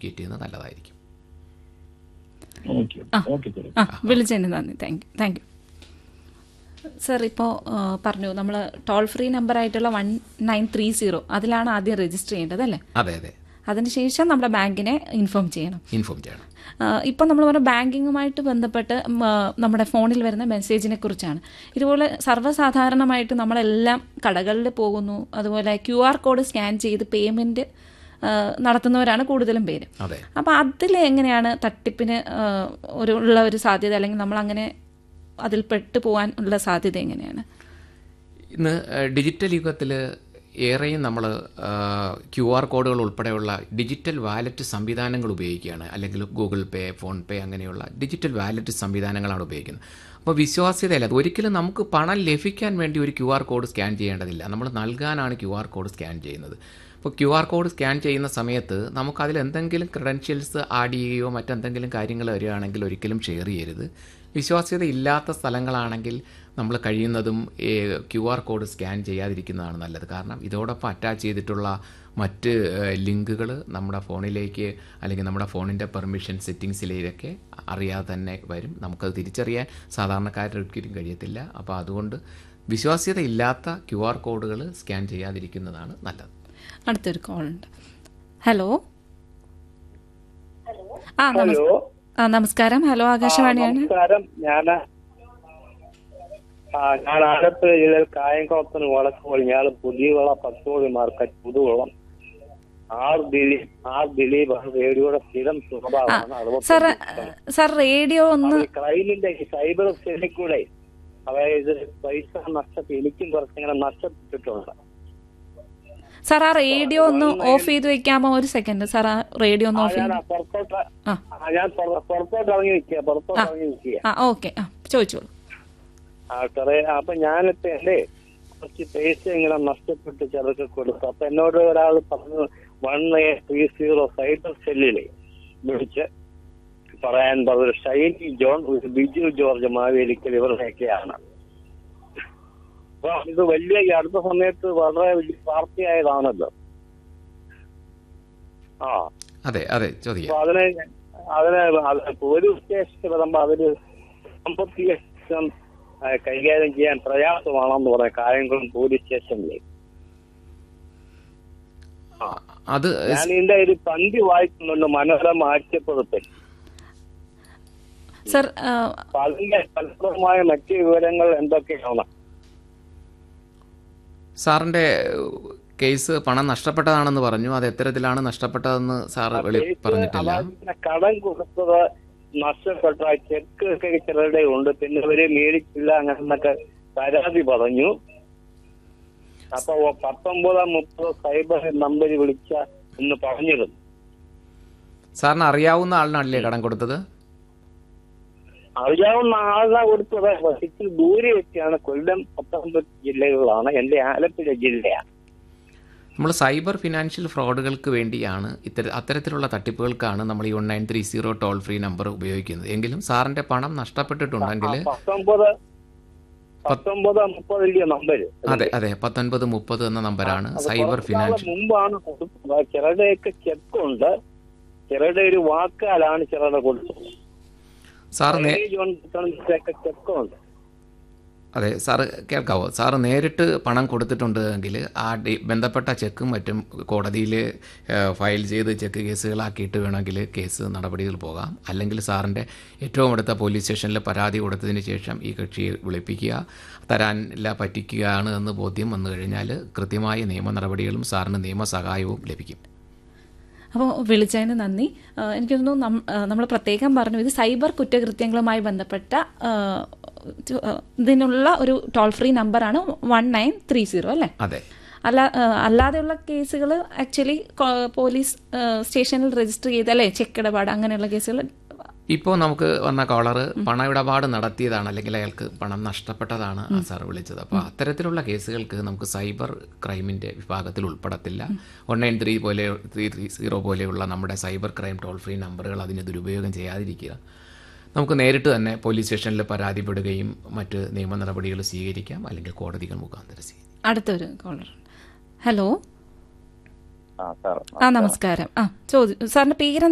Communicate ചെയ്യുന്നത് നല്ലതായിരിക്കും. വിളിച്ചതിന് നന്ദി. Thank you sir. ഇപ്പോൾ പറഞ്ഞു നമ്മൾ ടോൾ ഫ്രീ നമ്പറായിട്ടുള്ള 1930 അതിലാണ് ആദ്യം രജിസ്റ്റർ ചെയ്യേണ്ടത് അല്ലേ? അതെ അതെ. അതിനുശേഷം നമ്മുടെ ബാങ്കിനെ ഇൻഫോം ചെയ്യണം. ഇപ്പം നമ്മൾ പറഞ്ഞ ബാങ്കിങ്ങുമായിട്ട് ബന്ധപ്പെട്ട് നമ്മുടെ ഫോണിൽ വരുന്ന മെസ്സേജിനെ കുറിച്ചാണ്. ഇതുപോലെ സർവ്വസാധാരണമായിട്ട് നമ്മളെല്ലാം കടകളിൽ പോകുന്നു, അതുപോലെ QR കോഡ് സ്കാൻ ചെയ്ത് പേയ്മെൻറ്റ് നടത്തുന്നവരാണ് കൂടുതലും പേര്. അപ്പോൾ അതിൽ എങ്ങനെയാണ് തട്ടിപ്പിന് ഉള്ള ഒരു സാധ്യത, അല്ലെങ്കിൽ നമ്മൾ അങ്ങനെ അതിൽ പെട്ടു പോകാൻ ഉള്ള സാധ്യത എങ്ങനെയാണ്? ഇന്ന് ഡിജിറ്റൽ യുഗത്തിൽ ഏറെയും നമ്മൾ QR കോഡുകൾ ഉൾപ്പെടെയുള്ള ഡിജിറ്റൽ വാലറ്റ് സംവിധാനങ്ങൾ ഉപയോഗിക്കുകയാണ്. അല്ലെങ്കിൽ ഗൂഗിൾ പേ, ഫോൺ പേ അങ്ങനെയുള്ള ഡിജിറ്റൽ വാലറ്റ് സംവിധാനങ്ങളാണ് ഉപയോഗിക്കുന്നത്. അപ്പോൾ വിശ്വാസ്യതയില്ല. ഒരിക്കലും നമുക്ക് പണം ലഭിക്കാൻ വേണ്ടി ഒരു QR കോഡ് സ്കാൻ ചെയ്യേണ്ടതില്ല. നമ്മൾ നൽകാനാണ് QR കോഡ് സ്കാൻ ചെയ്യുന്നത്. അപ്പോൾ QR കോഡ് സ്കാൻ ചെയ്യുന്ന സമയത്ത് നമുക്കതിൽ എന്തെങ്കിലും ക്രെഡൻഷ്യൽസ് ആഡ് ചെയ്യുകയോ മറ്റെന്തെങ്കിലും കാര്യങ്ങൾ വരികയാണെങ്കിൽ ഒരിക്കലും ഷെയർ ചെയ്യരുത്. വിശ്വാസ്യത ഇല്ലാത്ത സ്ഥലങ്ങളാണെങ്കിൽ നമ്മൾ കഴിയുന്നതും QR കോഡ് സ്കാൻ ചെയ്യാതിരിക്കുന്നതാണ് നല്ലത്. കാരണം ഇതോടൊപ്പം അറ്റാച്ച് ചെയ്തിട്ടുള്ള മറ്റ് ലിങ്കുകൾ നമ്മുടെ ഫോണിലേക്ക് അല്ലെങ്കിൽ നമ്മുടെ ഫോണിൻ്റെ പെർമിഷൻ സെറ്റിങ്സിലേക്ക് അറിയാതെ തന്നെ വരും. നമുക്കത് തിരിച്ചറിയാൻ സാധാരണക്കാരുടെ ഒരിക്കലും കഴിയത്തില്ല. അപ്പോൾ അതുകൊണ്ട് വിശ്വാസ്യത ഇല്ലാത്ത QR കോഡുകൾ സ്കാൻ ചെയ്യാതിരിക്കുന്നതാണ് നല്ലത്. അടുത്തൊരു കോൾ ഉണ്ട്. ഹലോ. നമസ്കാരം. ഹലോ, ആകാശവാണിയാണ്. ഞാൻ ആലപ്പുഴ ജില്ലയിൽ കായംകുളത്തിന് വടക്കുപോയി. ഞാൻ പുതിയവള 10 മാർക്കറ്റ് പുതുവളം ദിലീപ് റേഡിയോയുടെ സ്ഥിരം സ്വഭാവമാണ്. സർ റേഡിയോ ഒന്ന് ക്രൈമിന്റെ സൈബർ സെല്ലിൽ കൂടെ അതായത് പൈസ എനിക്കും കുറച്ചിങ്ങനെ നഷ്ടപ്പെട്ടിട്ടുണ്ട്. സാർ ആ റേഡിയോ ഒന്ന് ഓഫ് ചെയ്ത് വെക്കാമോ? ഒരു സെക്കൻഡ് സാർ, ആ റേഡിയോ ഒന്ന് ഓഫ് ഞാൻ പുറത്തോട്ട് ഇറങ്ങി നിൽക്കുക. ഓക്കെ, ചോദിച്ചോളൂ. അപ്പൊ ഞാനിപ്പോ എന്റെ കുറച്ച് പൈസ ഇങ്ങനെ നഷ്ടപ്പെട്ട് ചിലർക്ക് കൊടുത്തു. അപ്പൊ എന്നോട് ഒരാൾ പറഞ്ഞു 1830 സൈബർ സെല്ലില് വിളിച്ച് പറയാൻ പറഞ്ഞു. ഷൈനി ജോൺ, ഒരു ബിജു ജോർജ് മാവേലിക്കൽ, ഇവരുടെയൊക്കെയാണ്. അപ്പൊ ഇത് വലിയ ഈ അടുത്ത സമയത്ത് വളരെ വലിയ വാർത്തയായതാണല്ലോ. അതെ അതെ. ചോദിക്കാം. അതിനെ പോലീസ് സ്റ്റേഷനിൽ വരുമ്പോ അതിന് സാമ്പത്തിക കൈകാര്യം ചെയ്യാൻ പ്രയാസമാണെന്ന് പറയാം കായംകുളം പോലീസ് സ്റ്റേഷനിൽ. ഞാൻ ഇതിന്റെ ഒരു പന്തി വായിക്കുന്നുണ്ട്, മനോരമ ആഴ്ചപ്പതിപ്പിൽ. സർ അതിന്റെ ഫലപ്രദമായ മറ്റ് വിവരങ്ങൾ എന്തൊക്കെയാണ്? സാറിന്റെ കേസ് പണം നഷ്ടപ്പെട്ടതാണെന്ന് പറഞ്ഞു. അത് എത്തരത്തിലാണ് നഷ്ടപ്പെട്ടതെന്ന് സാർ പറഞ്ഞിട്ടില്ല. കടം കൊടുത്തത് നഷ്ടപ്പെട്ട ചെക്ക് ഒക്കെ ചിലരുടെ ഉണ്ട്, പിന്നെ ഇവര് മേടിച്ചില്ല അങ്ങനെന്നൊക്കെ പരാതി പറഞ്ഞു. അപ്പൊ 1930 സൈബർ നമ്പർ വിളിച്ച എന്ന് പറഞ്ഞിരുന്നു. സാറിന് അറിയാവുന്ന ആളിനാണല്ലേ കടം കൊടുത്തത്? അറിയാവുന്ന ആളിനാ കൊടുത്തത്. ഇച്ചിരി ദൂരെ വെച്ചാണ്. കൊല്ലം, പത്തനംതിട്ട ജില്ലകളാണ്, എന്റെ ആലപ്പുഴ ജില്ലയാണ്. നമ്മൾ സൈബർ ഫിനാൻഷ്യൽ ഫ്രോഡുകൾക്ക് വേണ്ടിയാണ് അത്തരത്തിലുള്ള തട്ടിപ്പുകൾക്കാണ് നമ്മൾ ഈ 1930 ടോൾ ഫ്രീ നമ്പർ ഉപയോഗിക്കുന്നത്. എങ്കിലും സാറിന്റെ പണം നഷ്ടപ്പെട്ടിട്ടുണ്ടെങ്കിൽ 1930 നമ്പർ. അതെ അതെ, 1930 എന്ന നമ്പറാണ് സൈബർ ഫിനാൻഷ്യൽ. മുമ്പാണ് കൊടുത്തത്. ചിലരുടെയൊക്കെ ചെക്കുണ്ട്, ചിലരുടെ ഒരു വാക്കാലാണ് ചിലരുടെ കൊടുത്തത്. ചെക്കുണ്ട്. അതെ സാറ് കേൾക്കാവോ? സാറ് നേരിട്ട് പണം കൊടുത്തിട്ടുണ്ടെങ്കിൽ ആ ബന്ധപ്പെട്ട ചെക്കും മറ്റും കോടതിയിൽ ഫയൽ ചെയ്ത് ചെക്ക് കേസുകളാക്കിയിട്ട് വേണമെങ്കിൽ കേസ് നടപടികൾ പോകാം. അല്ലെങ്കിൽ സാറിൻ്റെ ഏറ്റവും അടുത്ത പോലീസ് സ്റ്റേഷനിൽ പരാതി കൊടുത്തതിന് ശേഷം ഈ കക്ഷിയെ വിളിപ്പിക്കുക, തരാനില്ല പറ്റിക്കുകയാണ് എന്ന് ബോധ്യം വന്നു കഴിഞ്ഞാൽ കൃത്യമായ നിയമ നടപടികളും സാറിന് നിയമസഹായവും ലഭിക്കും. അപ്പോൾ വിളിച്ചതിന് നന്ദി. എനിക്ക് തോന്നുന്നു നമ്മൾ പ്രത്യേകം പറഞ്ഞു ഇത് സൈബർ കുറ്റകൃത്യങ്ങളുമായി ബന്ധപ്പെട്ട ഇതിനുള്ള ഒരു ടോൾ ഫ്രീ നമ്പറാണ് 1930 അല്ലേ? അതെ. അല്ലാതെയുള്ള കേസുകൾ ആക്ച്വലി പോലീസ് സ്റ്റേഷനിൽ രജിസ്റ്റർ ചെയ്തല്ലേ, ചെക്ക് ഇടപാട് അങ്ങനെയുള്ള കേസുകൾ. ഇപ്പോൾ നമുക്ക് വന്ന കോളർ പണ ഇടപാട് നടത്തിയതാണ്, അല്ലെങ്കിൽ അയാൾക്ക് പണം നഷ്ടപ്പെട്ടതാണ് ആ സാർ വിളിച്ചത്. അപ്പോൾ അത്തരത്തിലുള്ള കേസുകൾക്ക് നമുക്ക് സൈബർ ക്രൈമിൻ്റെ വിഭാഗത്തിൽ ഉൾപ്പെടത്തില്ല. 1930 പോലെയുള്ള നമ്മുടെ സൈബർ ക്രൈം ടോൾ ഫ്രീ നമ്പറുകൾ അതിന് ദുരുപയോഗം ചെയ്യാതിരിക്കുക. നമുക്ക് നേരിട്ട് തന്നെ പോലീസ് സ്റ്റേഷനിൽ പരാതിപ്പെടുകയും മറ്റ് നിയമ നടപടികൾ സ്വീകരിക്കാം, അല്ലെങ്കിൽ കോടതികൾ മുഖാന്തരം സ്വീകരിക്കാം. അടുത്തൊരു കോളർ. ഹലോ. നമസ്കാരം. സാറിന്റെ പേര്